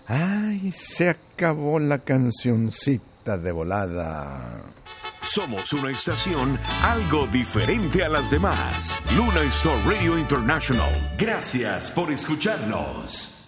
Ay, se acabó la cancioncita de volada. Somos una estación algo diferente a las demás. Luna Star Radio International. Gracias por escucharnos.